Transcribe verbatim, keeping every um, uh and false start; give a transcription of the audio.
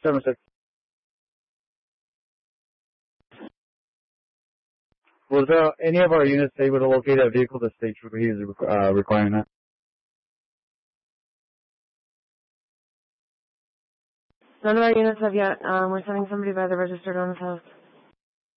seven six. Was uh, any of our units able to locate a vehicle the state trooper he is uh, requiring that? None of our units have yet. Um, we're sending somebody by the registered owner's house.